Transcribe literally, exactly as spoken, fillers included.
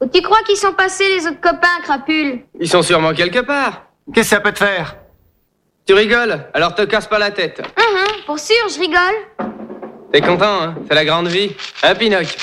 Où tu crois qu'ils sont passés, les autres copains, Crapule? Ils sont sûrement quelque part. Qu'est-ce que ça peut te faire? Tu rigoles? Alors te casse pas la tête. Hum, hum, pour sûr, je rigole. T'es content, hein? C'est la grande vie. Hein, Pinoc?